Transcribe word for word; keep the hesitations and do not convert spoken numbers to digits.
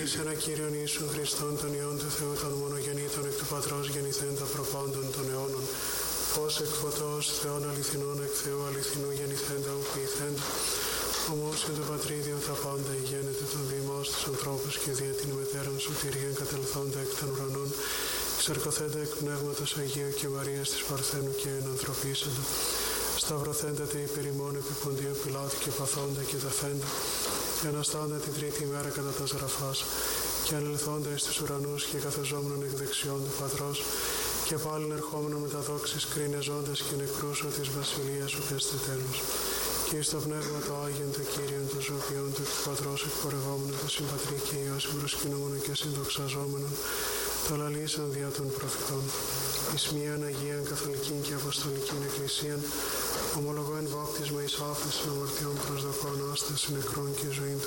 εις ένα Κύριον Ιησούν Χριστόν, τον Υιόν του Θεού, τον μονογεννήτων εκ του Πατρός γεννηθέντα προπάντων των αιώνων, φως εκ φωτός, Θεών αληθινών εκ Θεού αληθινού γεννηθέντα ου ποιηθέντα, ομόσιον του Πατρίδιο τα πάντα ηγένεται των διημός τους ανθρώπους και δια την μετέραν σωτηρίαν κατελθόντα εκ των ουρανών, εξαρκωθέντα εκ Πνεύματος Αγίου και Μαρίας της Παρθένου και ενανθρωπίσαντα, σταυρωθέντα τε υπερ ημών επί Ποντίου Πιλάτου και παθόντα και ταφέντα, και αναστάντα την τρίτη ημέρα κατά τα ζραφάς, και ανελθόντα εις τους ουρανούς και καθεζόμενον εκ δεξιών του Πατρός, και πάλιν ερχόμενον με τα δόξης κρίνεζόντας και νεκρούς ότι της βασιλείας σου πέστε τέλος. Και εις το πνεύμα το Άγιον το Κύριον το ζωοποιόν του εκ του Πατρός εκπορευόμενο το συμπατρί και Υιώσιν προσκυνούμενο και συντοξαζόμενον, το λαλήσαν δια των προφητών. Εις μίαν Αγίαν Καθολικήν και Αποστολικήν Εκκλησίαν, ομολογώ εν βάπτισμα εις άφεσιν αμαρτιών προσδοκών άσταση νεκρών και ζωήν του